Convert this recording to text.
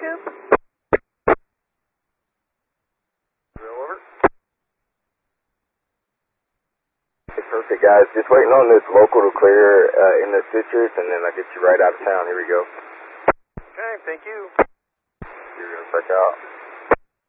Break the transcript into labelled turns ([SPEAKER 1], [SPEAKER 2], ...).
[SPEAKER 1] Scoop.
[SPEAKER 2] Over. Perfect, guys. Just waiting on this local to clear in the Citrus, and then I'll get you right out of town. Here we go.
[SPEAKER 3] Okay, thank you.
[SPEAKER 2] You're going to check out.